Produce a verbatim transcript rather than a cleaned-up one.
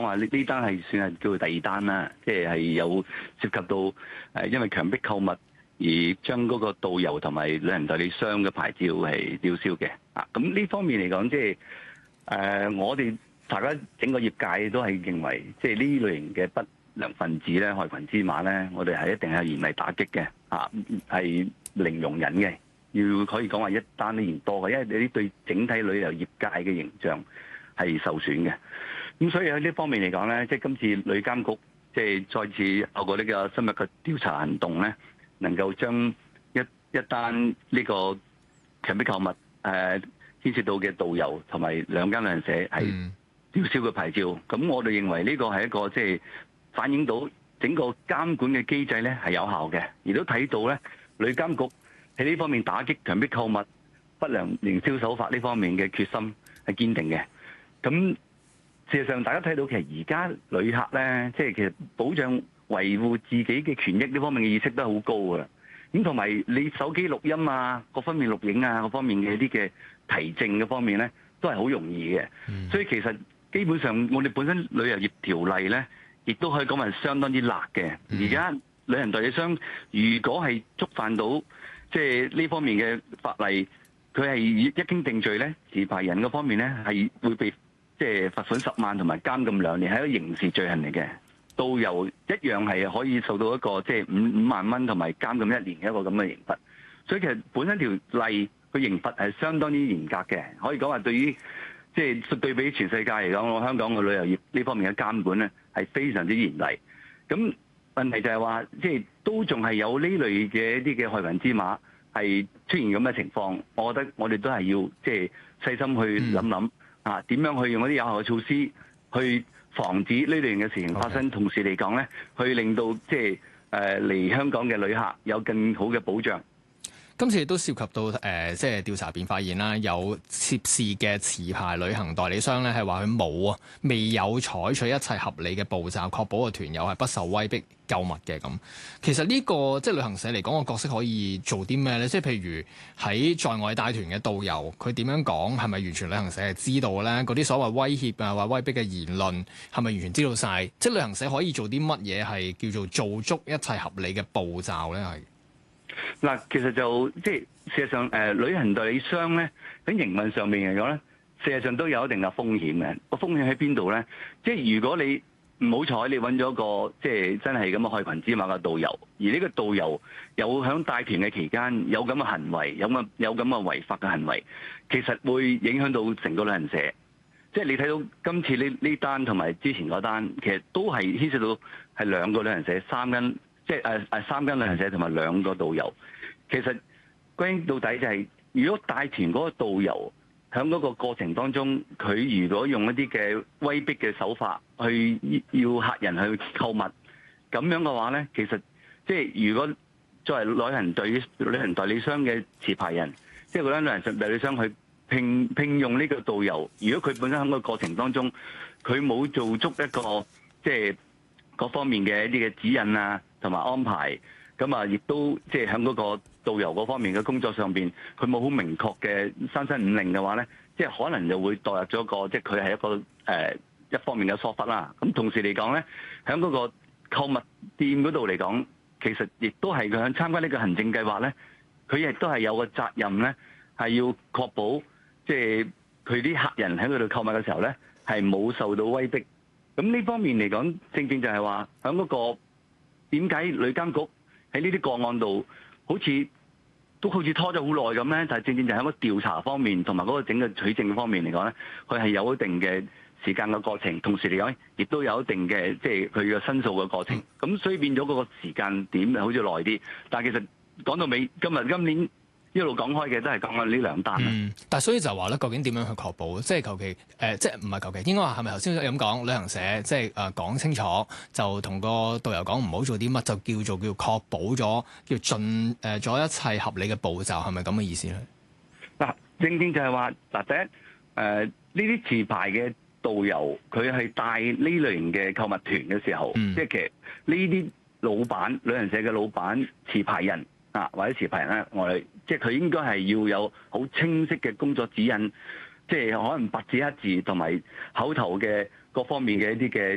話呢呢單係算係叫做第二單啦，即係係有涉及到誒因為強迫購物而將嗰個導遊同埋旅行代理商嘅牌照係吊銷嘅。啊，咁呢方面嚟講，即係誒我哋大家整個業界都係認為，即係呢類型嘅不良分子咧、害群之馬咧，我哋係一定係嚴厲打擊嘅。啊，係零容忍嘅，要可以講話一單都嫌多嘅，因為你對整體旅遊業界嘅形象係受損嘅。咁所以喺呢方面嚟講咧，即係今次旅監局即係再次透過呢個深入嘅調查行動咧，能夠將一一單呢個強迫購物誒牽涉到嘅導遊同埋兩間旅行社係吊銷嘅牌照。咁、嗯、我哋認為呢個係一個即係反映到整個監管嘅機制咧係有效嘅，而都睇到咧旅監局喺呢方面打擊強迫購物、不良營銷手法呢方面嘅決心係堅定嘅。咁事實上，大家睇到其實而家旅客咧，即係其實保障維護自己嘅權益呢方面嘅意識都係好高嘅。咁同埋你手機錄音啊，各方面錄影啊，各方面嘅啲嘅提證嘅方面咧，都係好容易嘅。嗯、所以其實基本上我哋本身旅遊業條例咧，亦都可以講係相當之辣嘅。而家、嗯、旅行代理商如果係觸犯到即係呢方面嘅法例，佢係一經定罪咧，持牌人嗰方面咧係會被即係罰款十萬同埋監禁兩年，係一個刑事罪行嚟嘅。導遊一樣係可以受到一個即係五五萬蚊同埋監禁一年嘅一個咁嘅刑罰。所以其實本身條例個刑罰係相當之嚴格嘅，可以講話對於即係對比全世界嚟講，我香港嘅旅遊業呢方面嘅監管咧係非常之嚴厲。咁問題就係話，即係都仲係有呢類嘅一啲嘅害群之馬係出現咁嘅情況。我覺得我哋都係要即係細心去諗諗。嗯啊，點樣去用一啲有效嘅措施去防止呢類型嘅事情發生？Okay. 同時嚟講咧，去令到即係誒嚟香港嘅旅客有更好嘅保障。 今次都涉及到誒、呃，即係調查便發現啦，有涉事嘅持牌旅行代理商咧，係話佢冇啊，未有採取一切合理嘅步驟，確保個團友係不受威逼購物嘅咁。其實呢、這個即係旅行社嚟講個角色可以做啲咩咧？即係譬如喺在，在外帶團嘅導遊，佢點樣講係咪完全旅行社係知道咧？嗰啲所謂威脅啊或威逼嘅言論係咪完全知道晒？即係旅行社可以做啲乜嘢係叫做做足一切合理嘅步驟咧？係。 嗱，其實就即係事實上，誒、呃、旅行代理商咧喺營運上面嚟講咧，事實上都有一定嘅風險嘅。個風險喺邊度咧？即係如果你唔好彩，你揾咗個即係真係咁嘅害群之馬嘅導遊，而呢個導遊有響帶團嘅期間有咁嘅行為，有咁有咁嘅違法嘅行為，其實會影響到成個旅行社。即係你睇到今次呢呢單同埋之前嗰單，其實都係牽涉到係兩個旅行社、三間。即係誒誒三間旅行社同埋兩個導遊，其實歸到底就係、是，如果帶團嗰個導遊喺嗰個過程當中，佢如果用一啲嘅威逼嘅手法去要客人去購物，咁樣嘅話咧，其實即係如果作為旅行代旅行代理商嘅持牌人，即係嗰間旅行代理商去聘聘用呢個導遊，如果佢本身喺個過程當中，佢冇做足一個即係各方面嘅一啲嘅指引啊，同埋安排，咁啊，亦都即係喺嗰個導遊嗰方面嘅工作上邊，佢冇好明確嘅三申五令嘅話咧，即係可能就會墮入咗一個，即係佢係一個誒、呃、一方面嘅疏忽啦。咁同時嚟講咧，喺嗰個購物店嗰度嚟講，其實亦都係佢喺參加呢個行政計劃咧，佢亦都係有個責任咧，係要確保即係佢啲客人喺嗰度購物嘅時候咧，係冇受到威逼。咁呢方面嚟講，正正就係話喺嗰個點解旅監局喺呢啲個案度好似都好似拖咗好耐咁咧？但係正正就喺個調查方面同埋嗰個整個取證方面嚟講咧，佢係有一定嘅時間嘅過程，同時嚟講亦都有一定嘅即係佢嘅申訴嘅過程。咁所以變咗嗰個時間點好似耐啲。但係其實講到尾，今日今年一路講開嘅都係講緊呢兩單。 嗯，但係所以就話咧，究竟點樣去確保？即係求其誒，即係唔係求其？應該話係咪頭先咁講？旅行社即係誒講清楚，就同個導遊講唔好做啲乜，就叫做叫確保咗，叫盡誒咗一切合理嘅步驟，係咪咁嘅意思咧？ 嗱，正正就係話嗱，第一誒呢啲持牌嘅導遊，佢係帶呢類型嘅購物團嘅時候，嗯、即係其實呢啲老闆、旅行社嘅老闆、持牌人。啊，或者持牌人咧，我哋即係佢應該係要有好清晰嘅工作指引，即係可能白紙黑字同埋口頭嘅各方面嘅一啲嘅